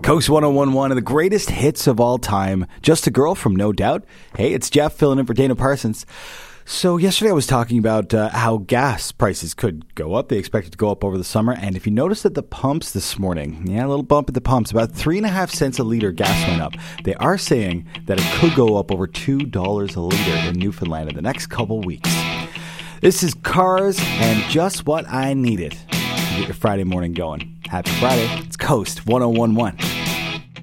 Coast 101.1, one of the greatest hits of all time. Just a Girl from No Doubt. Hey, it's Jeff filling in for Dana Parsons. So yesterday I was talking about how gas prices could go up. They expected to go up over the summer. And if you noticed at the pumps this morning, a little bump at the pumps, about 3.5 cents a litre gas went up. They are saying that it could go up over $2 a litre in Newfoundland in the next couple weeks. This is Cars and just what I needed to get your Friday morning going. Happy Friday. It's Coast 101.1.